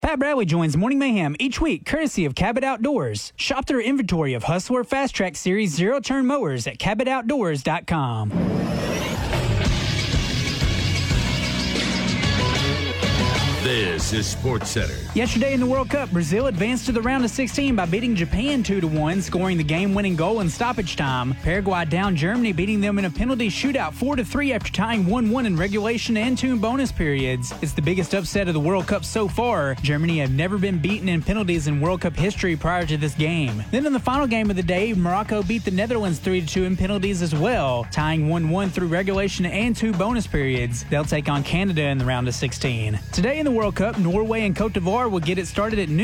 Pat Bradley joins Morning Mayhem each week, courtesy of Cabot Outdoors. Shop their inventory of Hustler Fast Track Series zero-turn mowers at CabotOutdoors.com. This is SportsCenter. Yesterday in the World Cup, Brazil advanced to the round of 16 by beating Japan 2-1, scoring the game-winning goal in stoppage time. Paraguay downed Germany, beating them in a penalty shootout 4-3 after tying 1-1 in regulation and 2 bonus periods. It's the biggest upset of the World Cup so far. Germany have never been beaten in penalties in World Cup history prior to this game. Then in the final game of the day, Morocco beat the Netherlands 3-2 in penalties as well, tying 1-1 through regulation and 2 bonus periods. They'll take on Canada in the round of 16. Today in the World Cup, Norway and Cote d'Ivoire will get it started at noon.